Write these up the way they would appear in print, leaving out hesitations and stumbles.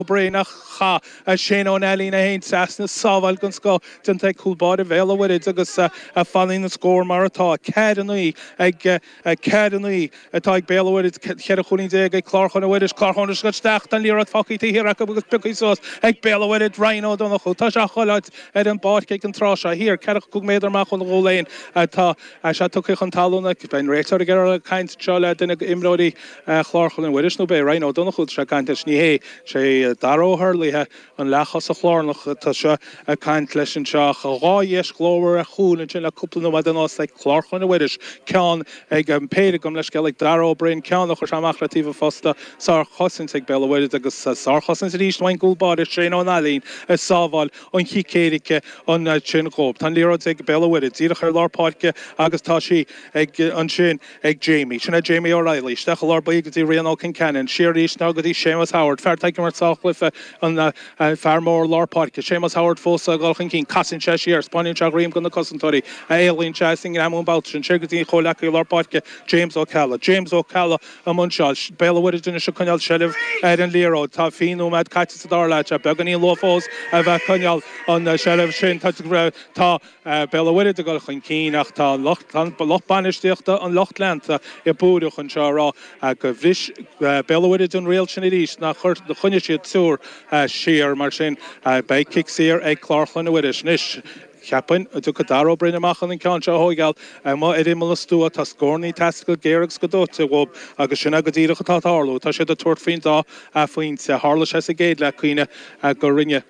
Breinach cha Shane O'Neill na hain sasna sábhail gon sco den te coolbád a bhéla wirid agus a fanning na scór mar atá Cadanui ag Cadanui atá ag béla wirid chead a chuní dé ag Clarchan a wirid Clarchan go stacht an lírat foci tí hir agus bucaí sós ag béla wirid Rhino don chu tá se choláid an bád ag an trá hir cead go méidir mar chun róléin tá se tucha chun talúna ben rétar gar a caiint seáile duna imróí Clarchan an wirid nó bé Rhino don chu se caiinte ní hé sé daró hurlíthe an lechas a chlárnach tá se a caiint leis an seach a ráhéis glóir a chuúin sin le cúpla nó an os ag Clarchan a wiris cean ag an péide gom leis geig daró brein ceannach chu seachratíh fosta sá chosin ag bellhid agus sá chosin ríéis main gúlbáir sé an alín a sábháil an chicéirice an sin chób. Tá lírad ag bellhid tíad chu lápáice agus tá si ag an sin ag Jamie sinna Jamie O'Reilly steach lá baigtí réanál cin canan siríéis ná go dtí Seamus Howard ferteig mar sáchlifa an fermór lápáice Seamus Howard fósa gáchan cín casin se siar Spáin se réim gon na cosintóí a élín chasing am Baltrin segutí cholecha lápáice James O'Calla a munseáil bellhid duna se chuneal sellh an líró tá fiú meid caiite sa dálaid a beganí lofós a bheith chuneal an sellh sin tá bellhid a gáchan cíach tá lochbanisteachta an Lochtlanta i búdach an será a go bhris bellhid an réal sin ríis nach chuir de chunne siad túr siar mar sin bei kick sér ag Clarchan a wiris nis. Chiapain a tu daró brein amachchan an cean se hóigáil má idir stúa tá scórnaí tecail géireach go dóte bhób agus sinna go dtíirecha tátáú tá sé a tuairt faoin dá a faoin sa hála sé a géad le chuoine go rinne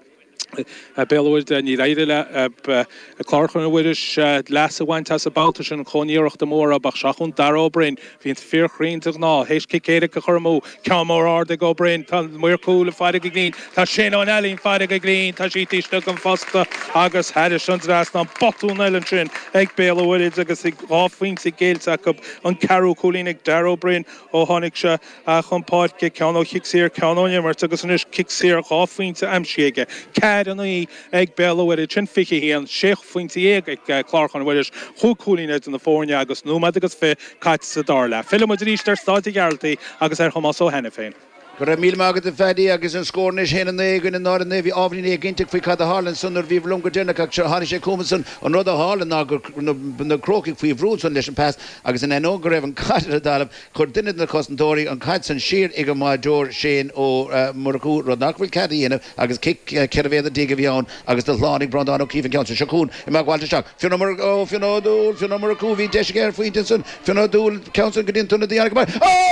bellhid ní réidir le Clarchan a wiris leas a bhaint as a balta sin choníireach de mór a bach seachún daró brein hín fearchríonnta ná hééis cicéide go chumú ceamór áda go brein tá muir cool a fáide go glín tá sin an elín fáide go glín tá sí tíiste an fasta agus heidir sin ras ná botún eile sin ag bellhid agus ag áfuoin sa géilteach go an carú cholín ag daró brein ó tháinig se chumpáidce ceanó chic sér ceanóine mar agus inis cic sér áfuointe amsiige Cadanui ag bellhid sin fichi hían séch foiointí ag Clarchan wiris chuúlíine in na fórne agus nómad agus fé caiite sa dála. Filmid ríiste státe gealtaí agus chumas ó hena féin. Go ra míl mágad a fedi agus an scórnis héna gon an nána bhí ábhní ginteach faoi cad a Harlan sun ar bhíh lunga dénach se hána sé cumanson an rud a Harlan gur na crokic faoi bhrúson leis an pass agus in nó go raibh an caiite dalamh chur duine na cosantóirí an caiit san siir ag an máidúir sin ó Murcú rud nachfuil cadíanamh agus ceirvéad a dig a bheán agus de lánig brandán ó cíhann ceann seún i má gháilte seach fiúdúil fiú Murcú hí de géir faointe san fiúdúil ceann go dtúna díana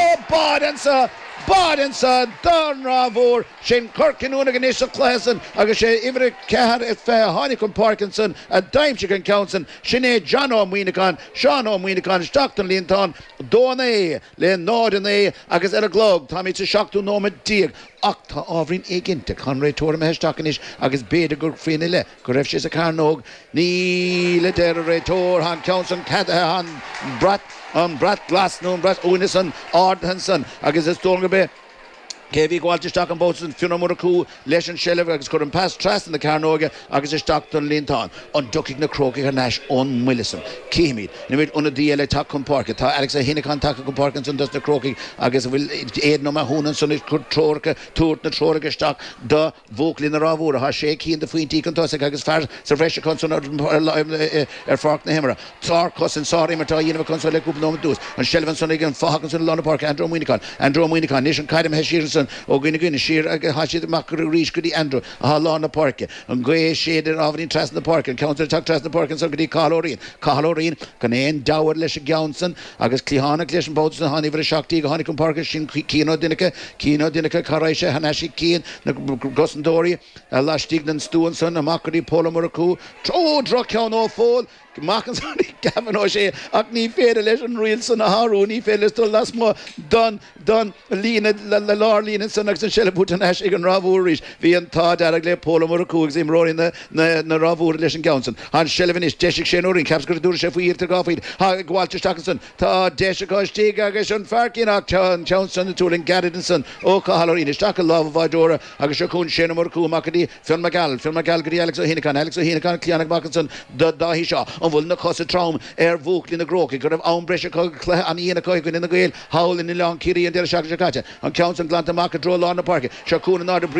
go Badensa Donravor sin Corkinúna gan is a chlésan agus sé imre cehar it fé Hanicum Parkinson a daimse gan Council sin é John O'Muinacán Sean O'Muinacán Stockton Linton Doné le Nordané agus ar a glog tá mí sa seachtú nóma díag ach tá ábhrín éiginnta chun réitóir me heisteachchanis agus béidir gur fine le go raibh sé a carnóg ní le deir a réitóir han Council cadthe han Brat Glasnow Brat Uinison Ardhanson agus is tónga be Kevi Gwaltistock an Boatson Fiona Murcú leis an sellh agus chur an pass tras in the Carnoga agus is Stockton Linton an ducig na croki her nash on Willison Kimid nimid on a DL tak kon park ta Alex Hinnekan tak kon Parkinson das na croki agus will ed no ma honen son is kur trorke toort na trorge stock da voklin ravor ha shake in the fuinti kon tas agus far so fresh konson fark na hemra tar kosen sorry mata yin konson le kup no dus an Shelvan son again Farkinson London Park Andrew Muinikan nation kaidem heshirson o gine shir hashid makru rish gudi Andrew ha London Park an gwe shader avni tras na park and counter attack tras na park and so gudi Calorin kan ein dower lesh Johnson agus Clihana Clishan Boatson hani ver shakti Hanicum Park shin kino dinaka Karaisha Hanashi Keen na Gosendori Lashtignan Stuanson a Makri Polomurku Drokon o fall Markens Gavin O'Shea Acne Fair Legend Reels and a Haruni Fellas to last more done Lena Larlene and Sonax and Shellaput and Ash and Ravurish Vian Tar Daragle Polomurku Exim Rory in the Ravur Legend Johnson and Shelvin is Deshik Shenorin Caps Gradur Chef we to Goffy Walter Stackelson Ta Deshika Stigagish and Farkin Johnson the Tooling Gaddinson O Kahalorin Stackel Love Vadora Agashakun Shenomurku Makadi Phil McGall Gri Alex O'Hinnican Clianic Markinson the Dahisha an bhfuil na cosa traum bhúchlí na gróca go raibh an breise an íana coig in na gail hail in Ilan Kiri and Del Shaka an council glanta market draw law na park Shakuna